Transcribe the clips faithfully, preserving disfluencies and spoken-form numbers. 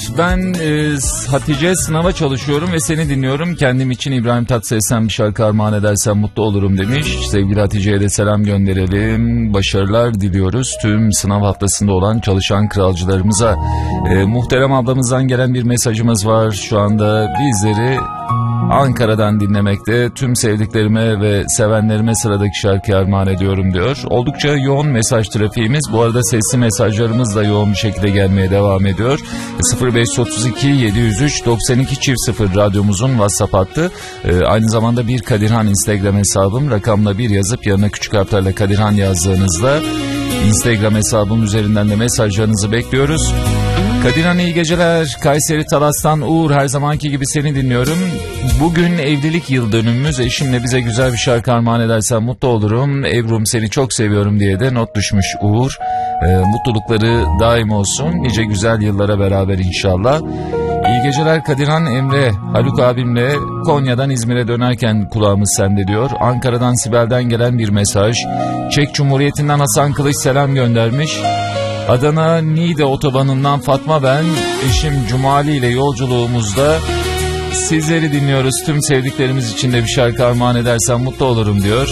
Ben e, Hatice, sınava çalışıyorum ve seni dinliyorum. Kendim için İbrahim Tatlıses'ten bir şarkı armağan edersen mutlu olurum demiş. Sevgili Hatice'ye de selam gönderelim. Başarılar diliyoruz tüm sınav haftasında olan çalışan kralcılarımıza. E, muhterem ablamızdan gelen bir mesajımız var. Şu anda bizleri Ankara'dan dinlemekte. Tüm sevdiklerime ve sevenlerime sıradaki şarkıyı armağan ediyorum diyor. Oldukça yoğun mesaj trafiğimiz. Bu arada sesli mesajlarımız da yoğun bir şekilde gelmeye devam ediyor. sıfır beş otuz iki yedi yüz üç doksan iki çift sıfır radyomuzun WhatsApp hattı. Ee, aynı zamanda bir Kadirhan Instagram hesabım. Rakamla bir yazıp yanına küçük harflerle Kadirhan yazdığınızda Instagram hesabım üzerinden de mesajlarınızı bekliyoruz. Kadirhan iyi geceler. Kayseri Talas'tan Uğur, her zamanki gibi seni dinliyorum. Bugün evlilik yıl dönümümüz. Eşimle bize güzel bir şarkı armağan edersen mutlu olurum. Ebru'm seni çok seviyorum diye de not düşmüş Uğur. Ee, mutlulukları daim olsun. Nice güzel yıllara beraber inşallah. İyi geceler Kadirhan. Emre, Haluk abimle Konya'dan İzmir'e dönerken kulağımız sende diyor. Ankara'dan Sibel'den gelen bir mesaj. Çek Cumhuriyeti'nden Hasan Kılıç selam göndermiş. Adana Niğde otobanından Fatma ben. Eşim Cumali ile yolculuğumuzda sizleri dinliyoruz. Tüm sevdiklerimiz için de bir şarkı armağan edersen mutlu olurum diyor.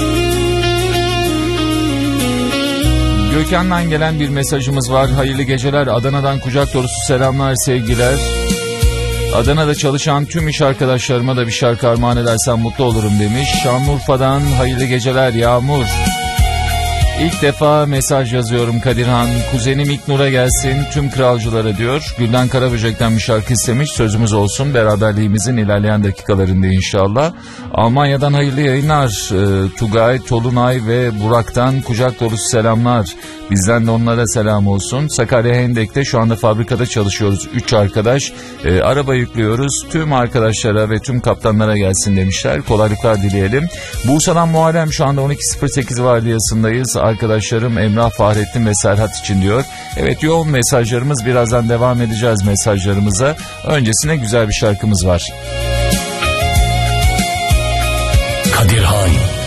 Gökhan'dan gelen bir mesajımız var. Hayırlı geceler. Adana'dan kucak dolusu selamlar, sevgiler. Adana'da çalışan tüm iş arkadaşlarıma da bir şarkı armağan edersen mutlu olurum demiş. Şanlıurfa'dan hayırlı geceler Yağmur. İlk defa mesaj yazıyorum Kadirhan. Kuzenim İknur'a gelsin tüm kralcılara diyor. Gülden Karaböcek'ten bir şarkı istemiş. Sözümüz olsun beraberliğimizin ilerleyen dakikalarında inşallah. Almanya'dan hayırlı yayınlar. Ee, Tugay, Tolunay ve Burak'tan kucak dolusu selamlar. Bizden de onlara selam olsun. Sakarya Hendek'te şu anda fabrikada çalışıyoruz. Üç arkadaş. Ee, araba yüklüyoruz. Tüm arkadaşlara ve tüm kaptanlara gelsin demişler. Kolaylıklar dileyelim. Bursa'dan Muharrem şu anda on iki sıfır sekiz vardiyasındayız. Arkadaşlarım Emrah, Fahrettin ve Serhat için diyor. Evet, yoğun mesajlarımız, birazdan devam edeceğiz mesajlarımıza. Öncesine güzel bir şarkımız var. Kadirhan